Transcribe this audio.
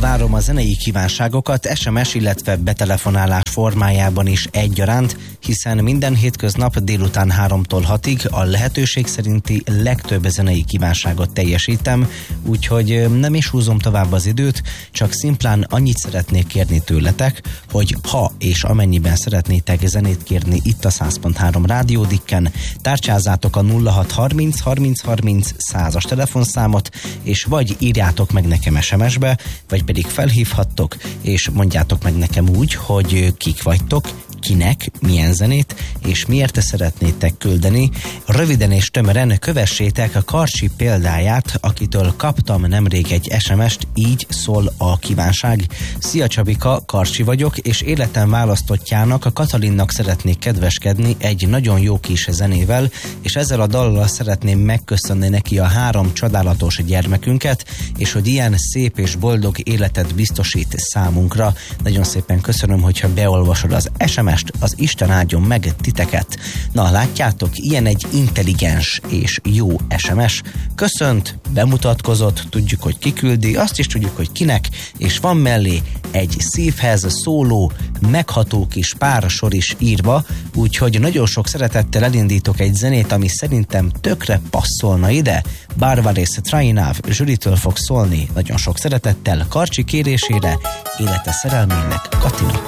várom a zenei kívánságokat SMS, illetve betelefonálás formájában is egyaránt, hiszen minden hétköznap délután 3-tól 6-ig a lehetőség szerinti legtöbb zenei kívánságot teljesítem, úgyhogy nem is húzom tovább az időt, csak szimplán annyit szeretnék kérni tőletek, hogy ha és amennyiben szeretnétek zenét kérni itt a 100.3 Rádiódikken, tárcsázátok a 0630 30 30 100-as telefonszámot, és vagy írjátok meg nekem SMS-be, vagy pedig felhívhattok, és mondjátok meg nekem úgy, hogy kik vagytok, kinek, milyen zenét, és miért te szeretnétek küldeni. Röviden és tömören kövessétek a Karcsi példáját, akitől kaptam nemrég egy SMS-t, így szól a kívánság. Szia Csabika, Karcsi vagyok, és életem választottjának, a Katalinnak szeretnék kedveskedni egy nagyon jó kis zenével, és ezzel a dallal szeretném megköszönni neki a 3 csodálatos gyermekünket, és hogy ilyen szép és boldog életet biztosít számunkra. Nagyon szépen köszönöm, hogyha beolvasod az SMS-t, az Isten áldjon meg titeket. Na, látjátok, ilyen egy intelligens és jó SMS. Köszönt, bemutatkozott, tudjuk, hogy kiküldi, azt is tudjuk, hogy kinek, és van mellé egy szívhez szóló, megható kis pársor is írva, úgyhogy nagyon sok szeretettel elindítok egy zenét, ami szerintem tökre passzolna ide. Barbares Trainav Zsülitől fog szólni, nagyon sok szeretettel, Karcsi kérésére, élete szerelmének, Katinak.